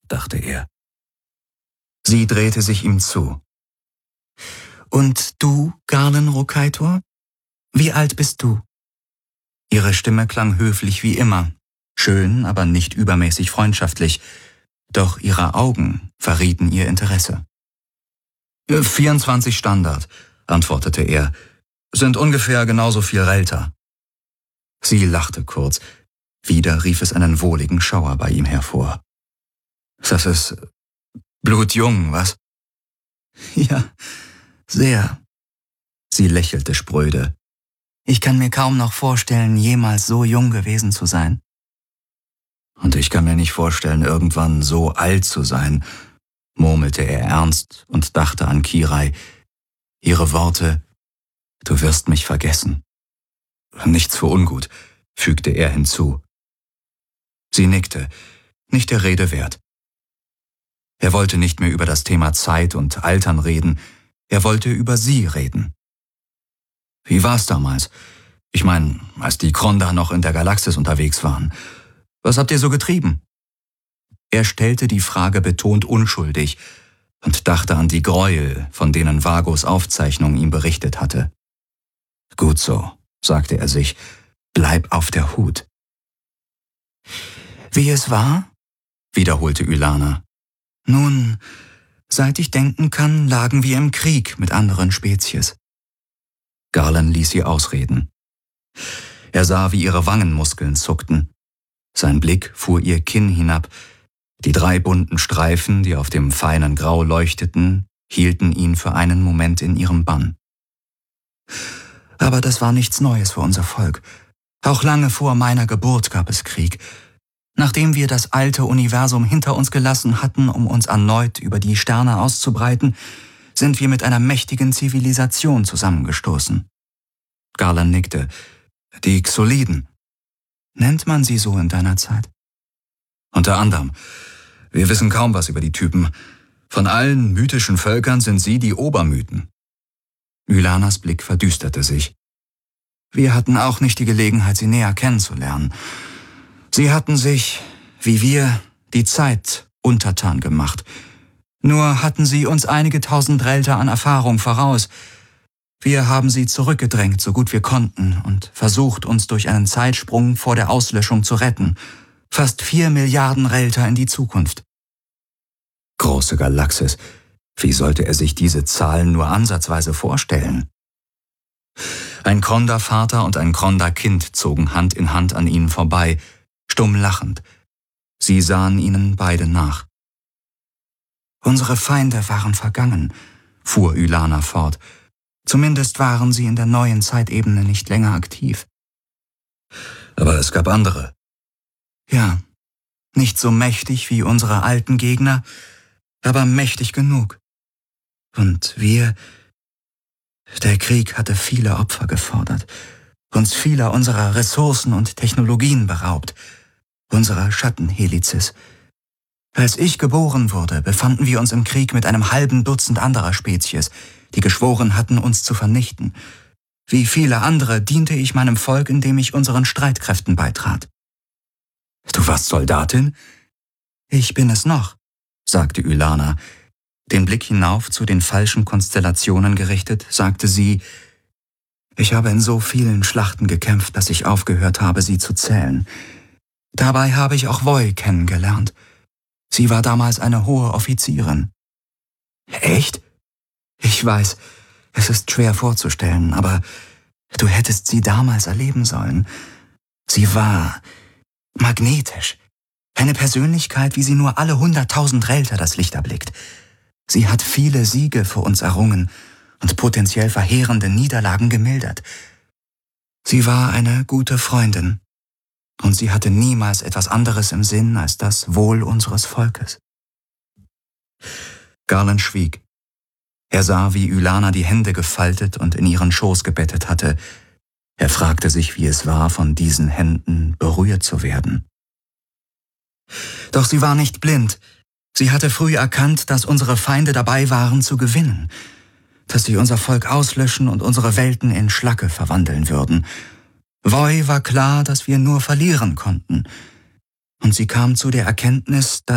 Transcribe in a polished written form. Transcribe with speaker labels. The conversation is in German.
Speaker 1: dachte er. Sie drehte sich ihm zu. »Und du, Garlen Rokaitor? Wie alt bist du?« Ihre Stimme klang höflich wie immer, schön, aber nicht übermäßig freundschaftlich, doch ihre Augen verrieten ihr Interesse. »24 Standard«, antwortete er, »sind ungefähr genauso viel Relter.« Sie lachte kurz, wieder rief es einen wohligen Schauer bei ihm hervor. »Das ist blutjung, was?« »Ja, sehr.« Sie lächelte spröde. »Ich kann mir kaum noch vorstellen, jemals so jung gewesen zu sein.« »Und ich kann mir nicht vorstellen, irgendwann so alt zu sein«, murmelte er ernst und dachte an Kirai. Ihre Worte, »Du wirst mich vergessen.« »Nichts für ungut«, fügte er hinzu. Sie nickte, nicht der Rede wert. Er wollte nicht mehr über das Thema Zeit und Altern reden, er wollte über sie reden. »Wie war's damals? Ich meine, als die Kronda noch in der Galaxis unterwegs waren. Was habt ihr so getrieben?« Er stellte die Frage betont unschuldig und dachte an die Gräuel, von denen Vagos Aufzeichnung ihm berichtet hatte. »Gut so«, sagte er sich, »bleib auf der Hut.« »Wie es war?«, wiederholte Ylana. »Nun, seit ich denken kann, lagen wir im Krieg mit anderen Spezies.« Garlen ließ sie ausreden. Er sah, wie ihre Wangenmuskeln zuckten. Sein Blick fuhr ihr Kinn hinab. Die 3 bunten Streifen, die auf dem feinen Grau leuchteten, hielten ihn für einen Moment in ihrem Bann. »Aber das war nichts Neues für unser Volk. Auch lange vor meiner Geburt gab es Krieg. Nachdem wir das alte Universum hinter uns gelassen hatten, um uns erneut über die Sterne auszubreiten, sind wir mit einer mächtigen Zivilisation zusammengestoßen.« Garlen nickte. »Die Xoliden. Nennt man sie so in deiner Zeit?« »Unter anderem. Wir wissen kaum was über die Typen. Von allen mythischen Völkern sind sie die Obermythen.« Ylanas Blick verdüsterte sich. »Wir hatten auch nicht die Gelegenheit, sie näher kennenzulernen. Sie hatten sich, wie wir, die Zeit untertan gemacht. Nur hatten sie uns einige tausend Relter an Erfahrung voraus. Wir haben sie zurückgedrängt, so gut wir konnten, und versucht, uns durch einen Zeitsprung vor der Auslöschung zu retten. Fast 4 Milliarden Relter in die Zukunft.« Große Galaxis. Wie sollte er sich diese Zahlen nur ansatzweise vorstellen? Ein Kronda-Vater und ein Kronda-Kind zogen Hand in Hand an ihnen vorbei, stumm lachend. Sie sahen ihnen beide nach. »Unsere Feinde waren vergangen«, fuhr Ylana fort. »Zumindest waren sie in der neuen Zeitebene nicht länger aktiv.« »Aber es gab andere.« »Ja, nicht so mächtig wie unsere alten Gegner, aber mächtig genug. Und wir... Der Krieg hatte viele Opfer gefordert, uns vieler unserer Ressourcen und Technologien beraubt, unserer Schattenhelizes. Als ich geboren wurde, befanden wir uns im Krieg mit einem halben Dutzend anderer Spezies, die geschworen hatten, uns zu vernichten. Wie viele andere diente ich meinem Volk, indem ich unseren Streitkräften beitrat.« »Du warst Soldatin?« »Ich bin es noch«, sagte Ylana. Den Blick hinauf zu den falschen Konstellationen gerichtet, sagte sie, »Ich habe in so vielen Schlachten gekämpft, dass ich aufgehört habe, sie zu zählen. Dabei habe ich auch Voi kennengelernt. Sie war damals eine hohe Offizierin.« »Echt?« »Ich weiß, es ist schwer vorzustellen, aber du hättest sie damals erleben sollen. Sie war magnetisch. Eine Persönlichkeit, wie sie nur alle 100.000 Relter das Licht erblickt. Sie hat viele Siege für uns errungen und potenziell verheerende Niederlagen gemildert. Sie war eine gute Freundin und sie hatte niemals etwas anderes im Sinn als das Wohl unseres Volkes.« Garlen schwieg. Er sah, wie Ylana die Hände gefaltet und in ihren Schoß gebettet hatte. Er fragte sich, wie es war, von diesen Händen berührt zu werden. Doch sie war nicht blind. Sie hatte früh erkannt, dass unsere Feinde dabei waren zu gewinnen, dass sie unser Volk auslöschen und unsere Welten in Schlacke verwandeln würden. Voi war klar, dass wir nur verlieren konnten. Und sie kam zu der Erkenntnis, dass